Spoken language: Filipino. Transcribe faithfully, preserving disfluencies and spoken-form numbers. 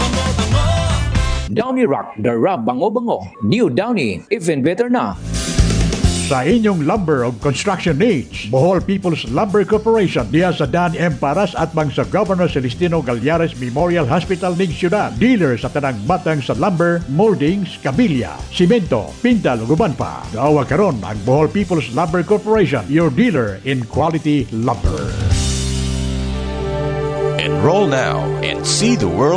Downy Rock, the Rab Bango-Bango. New Downy, even better na. Sa inyong lumber of construction needs, Bohol People's Lumber Corporation diya sa Dan M. Paras at bang sa Governor Celestino Gallares Memorial Hospital ning Syudad. Dealer sa tanang matang sa lumber, moldings, kabilya, simento, pintal, uban pa. Daawa karon ang Bohol People's Lumber Corporation, your dealer in quality lumber. Enroll now and see the world